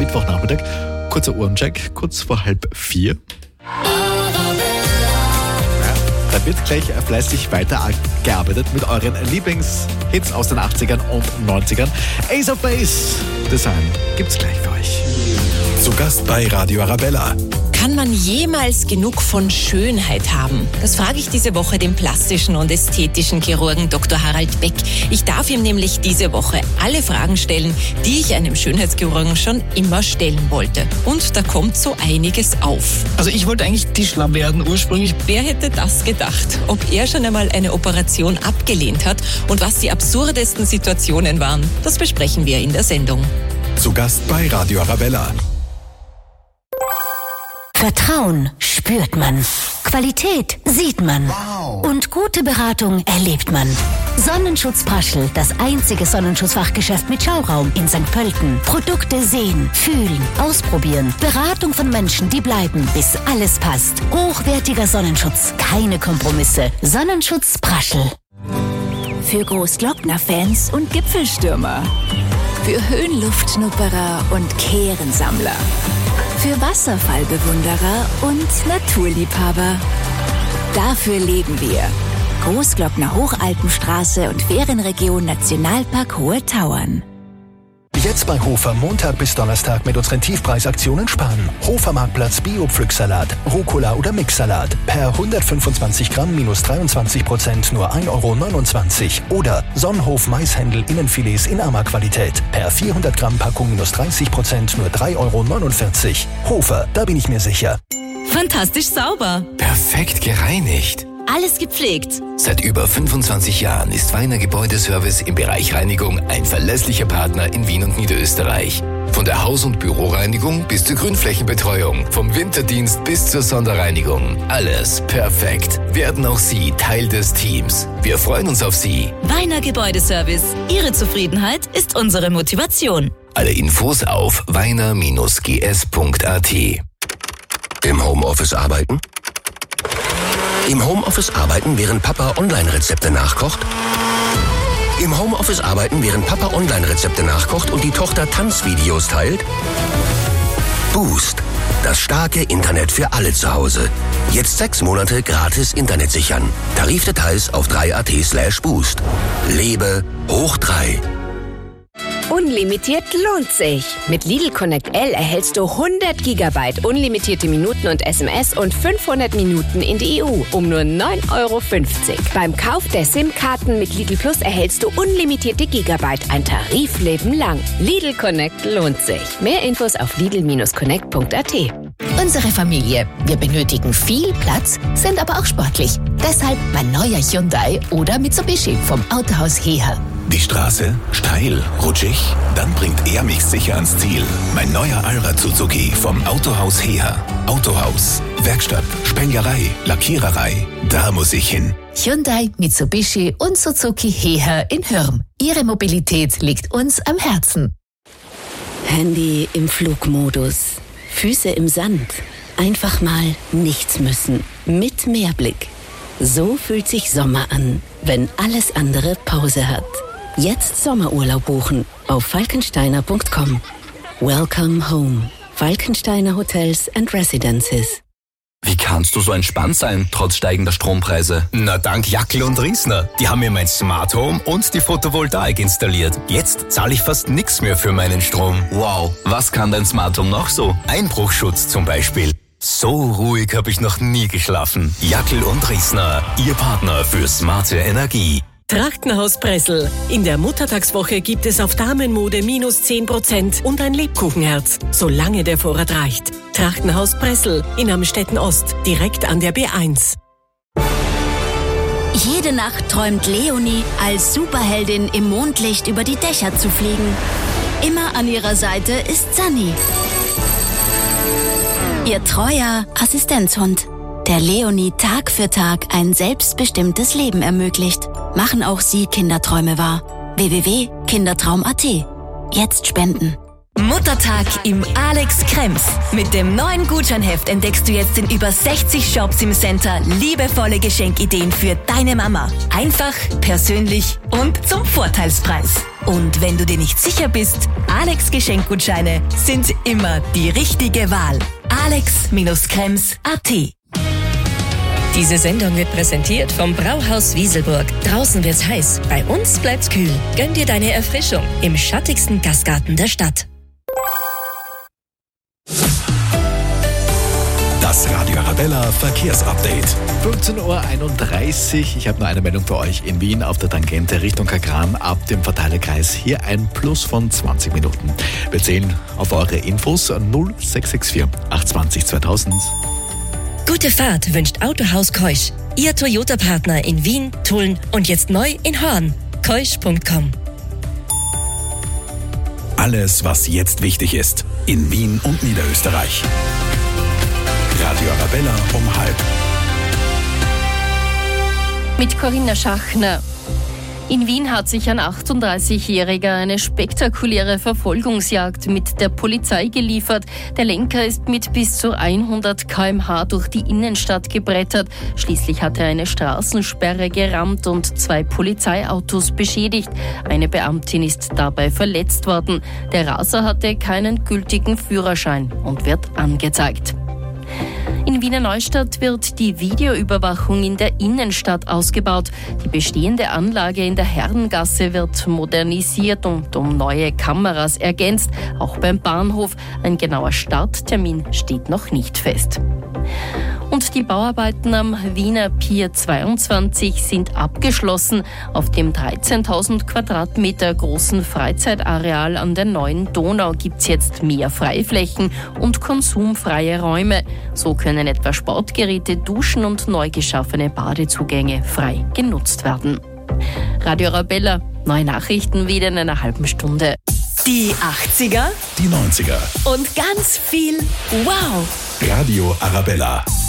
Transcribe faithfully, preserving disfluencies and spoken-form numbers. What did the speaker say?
Mittwochnachmittag. Kurzer Uhrencheck, kurz vor halb vier. Da wird gleich fleißig weitergearbeitet mit euren Lieblingshits aus den achtzigern und neunzigern. Ace of Base Design gibt's gleich für euch. Zu Gast bei Radio Arabella. Kann man jemals genug von Schönheit haben? Das frage ich diese Woche den plastischen und ästhetischen Chirurgen Doktor Harald Beck. Ich darf ihm nämlich diese Woche alle Fragen stellen, die ich einem Schönheitschirurgen schon immer stellen wollte. Und da kommt so einiges auf. Also ich wollte eigentlich Tischler werden ursprünglich. Wer hätte das gedacht? Ob er schon einmal eine Operation abgelehnt hat und was die absurdesten Situationen waren, das besprechen wir in der Sendung. Zu Gast bei Radio Arabella. Vertrauen spürt man. Qualität sieht man. Wow. Und gute Beratung erlebt man. Sonnenschutz Praschl, das einzige Sonnenschutzfachgeschäft mit Schauraum in Sankt Pölten. Produkte sehen, fühlen, ausprobieren. Beratung von Menschen, die bleiben, bis alles passt. Hochwertiger Sonnenschutz, keine Kompromisse. Sonnenschutz Praschl. Für Großglockner-Fans und Gipfelstürmer. Für Höhenluftschnupperer und Kehrensammler. Für Wasserfallbewunderer und Naturliebhaber. Dafür leben wir. Großglockner Hochalpenstraße und Ferienregion Nationalpark Hohe Tauern. Jetzt bei Hofer Montag bis Donnerstag mit unseren Tiefpreisaktionen sparen. Hofer Marktplatz Bio-Pflücksalat, Rucola oder Mixsalat. Per hundertfünfundzwanzig Gramm minus dreiundzwanzig Prozent nur ein Euro neunundzwanzig. Oder Sonnenhof Maishändel Innenfilets in Ama-Qualität. Per vierhundert Gramm Packung minus dreißig Prozent nur drei Euro neunundvierzig. Hofer, da bin ich mir sicher. Fantastisch sauber. Perfekt gereinigt. Alles gepflegt. Seit über fünfundzwanzig Jahren ist Weiner Gebäudeservice im Bereich Reinigung ein verlässlicher Partner in Wien und Niederösterreich. Von der Haus- und Büroreinigung bis zur Grünflächenbetreuung, vom Winterdienst bis zur Sonderreinigung. Alles perfekt. Werden auch Sie Teil des Teams. Wir freuen uns auf Sie. Weiner Gebäudeservice. Ihre Zufriedenheit ist unsere Motivation. Alle Infos auf weiner Bindestrich g s punkt a t. Im Homeoffice arbeiten? Im Homeoffice arbeiten, während Papa Online-Rezepte nachkocht? Im Homeoffice arbeiten, während Papa Online-Rezepte nachkocht und die Tochter Tanzvideos teilt? Boost. Das starke Internet für alle zu Hause. Jetzt sechs Monate gratis Internet sichern. Tarifdetails auf drei punkt a t slash boost. Lebe hoch drei. Unlimitiert lohnt sich. Mit Lidl Connect L erhältst du hundert Gigabyte unlimitierte Minuten und S M S und fünfhundert Minuten in die E U um nur neun Euro fünfzig. Beim Kauf der SIM-Karten mit Lidl Plus erhältst du unlimitierte Gigabyte, ein Tarifleben lang. Lidl Connect lohnt sich. Mehr Infos auf lidl Bindestrich connect punkt a t. Unsere Familie. Wir benötigen viel Platz, sind aber auch sportlich. Deshalb mein neuer Hyundai oder Mitsubishi vom Autohaus Heher. Die Straße? Steil? Rutschig? Dann bringt er mich sicher ans Ziel. Mein neuer Allrad Suzuki vom Autohaus Heher. Autohaus, Werkstatt, Spenglerei, Lackiererei. Da muss ich hin. Hyundai, Mitsubishi und Suzuki Heher in Hürm. Ihre Mobilität liegt uns am Herzen. Handy im Flugmodus. Füße im Sand. Einfach mal nichts müssen. Mit Meerblick. So fühlt sich Sommer an, wenn alles andere Pause hat. Jetzt Sommerurlaub buchen auf falkensteiner punkt com. Welcome home. Falkensteiner Hotels and Residences. Wie kannst du so entspannt sein, trotz steigender Strompreise? Na, dank Jackel und Riesner. Die haben mir mein Smart Home und die Photovoltaik installiert. Jetzt zahle ich fast nichts mehr für meinen Strom. Wow, was kann dein Smart Home noch so? Einbruchschutz zum Beispiel. So ruhig habe ich noch nie geschlafen. Jackel und Riesner, Ihr Partner für smarte Energie. Trachtenhaus Pressl. In der Muttertagswoche gibt es auf Damenmode minus zehn Prozent und ein Lebkuchenherz, solange der Vorrat reicht. Trachtenhaus Pressl in Amstetten Ost, direkt an der B eins. Jede Nacht träumt Leonie, als Superheldin im Mondlicht über die Dächer zu fliegen. Immer an ihrer Seite ist Sunny, ihr treuer Assistenzhund, der Leonie Tag für Tag ein selbstbestimmtes Leben ermöglicht. Machen auch Sie Kinderträume wahr. w w w punkt kindertraum punkt a t. Jetzt spenden. Muttertag im Alex Krems. Mit dem neuen Gutscheinheft entdeckst du jetzt in über sechzig Shops im Center liebevolle Geschenkideen für deine Mama. Einfach, persönlich und zum Vorteilspreis. Und wenn du dir nicht sicher bist, Alex Geschenkgutscheine sind immer die richtige Wahl. alex Krems punkt at. Diese Sendung wird präsentiert vom Brauhaus Wieselburg. Draußen wird's heiß, bei uns bleibt's kühl. Gönn dir deine Erfrischung im schattigsten Gastgarten der Stadt. Das Radio Arabella Verkehrsupdate. fünfzehn Uhr einunddreißig. Ich habe nur eine Meldung für euch. In Wien auf der Tangente Richtung Kagran ab dem Verteilerkreis. Hier ein Plus von zwanzig Minuten. Wir zählen auf eure Infos null sechs sechs vier acht zwei null zweitausend. Gute Fahrt wünscht Autohaus Keusch. Ihr Toyota-Partner in Wien, Tulln und jetzt neu in Horn. keusch punkt com. Alles, was jetzt wichtig ist. In Wien und Niederösterreich. Radio Arabella um halb. Mit Corinna Schachner. In Wien hat sich ein achtunddreißigjähriger eine spektakuläre Verfolgungsjagd mit der Polizei geliefert. Der Lenker ist mit bis zu hundert Kilometer pro Stunde durch die Innenstadt gebrettert. Schließlich hat er eine Straßensperre gerammt und zwei Polizeiautos beschädigt. Eine Beamtin ist dabei verletzt worden. Der Raser hatte keinen gültigen Führerschein und wird angezeigt. In Wiener Neustadt wird die Videoüberwachung in der Innenstadt ausgebaut. Die bestehende Anlage in der Herrengasse wird modernisiert und um neue Kameras ergänzt. Auch beim Bahnhof. Ein genauer Starttermin steht noch nicht fest. Und die Bauarbeiten am Wiener Pier zweiundzwanzig sind abgeschlossen. Auf dem dreizehntausend Quadratmeter großen Freizeitareal an der neuen Donau gibt es jetzt mehr Freiflächen und konsumfreie Räume. So können etwa Sportgeräte, Duschen und neu geschaffene Badezugänge frei genutzt werden. Radio Arabella, neue Nachrichten wieder in einer halben Stunde. Die achtziger, die neunziger und ganz viel Wow! Radio Arabella.